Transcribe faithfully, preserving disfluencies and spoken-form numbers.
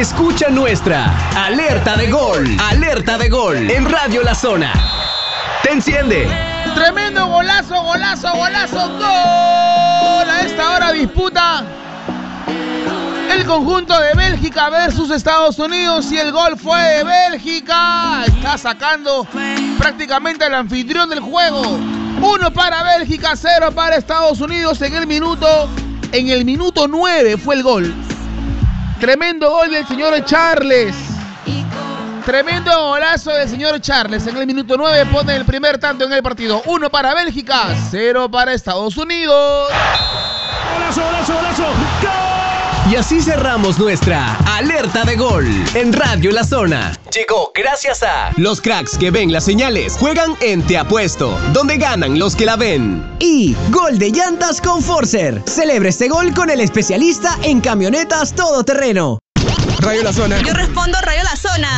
Escucha nuestra Alerta de Gol. Alerta de Gol en Radio La Zona. Te enciende. Tremendo golazo, golazo, golazo. Gol. A esta hora disputa el conjunto de Bélgica versus Estados Unidos y el gol fue de Bélgica. Está sacando prácticamente el anfitrión del juego. Uno para Bélgica, cero para Estados Unidos en el minuto, en el minuto nueve fue el gol. Tremendo gol del señor Charles. Tremendo golazo del señor Charles. En el minuto nueve pone el primer tanto en el partido. Uno para Bélgica, cero para Estados Unidos. Golazo, golazo, golazo. ¡Gol! Y así cerramos nuestra Alerta de Gol en Radio La Zona. Llegó gracias a los cracks que ven las señales juegan en Te Apuesto, donde ganan los que la ven. Y Gol de Llantas con Forcer. Celebra este gol con el especialista en camionetas todoterreno. Radio La Zona. Yo respondo Radio La Zona.